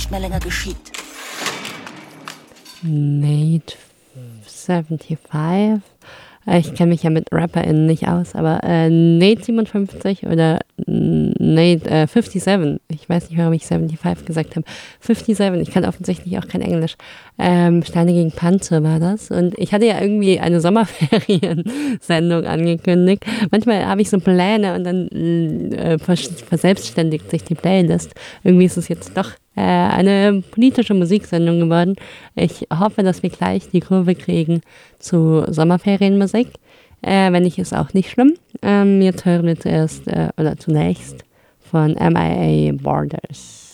nicht mehr länger geschieht. Nate 75. Ich kenne mich ja mit RapperInnen nicht aus, aber Nate 57 oder Nate 57. Ich weiß nicht, warum ich 75 gesagt habe. 57, ich kann offensichtlich auch kein Englisch. Steine gegen Panzer war das. Und ich hatte ja irgendwie eine Sommerferien-Sendung angekündigt. Manchmal habe ich so Pläne und dann verselbstständigt sich die Playlist. Irgendwie ist es jetzt doch eine politische Musiksendung geworden. Ich hoffe, dass wir gleich die Kurve kriegen zu Sommerferienmusik. Wenn nicht, ist auch nicht schlimm. Jetzt hören wir zunächst von MIA Borders.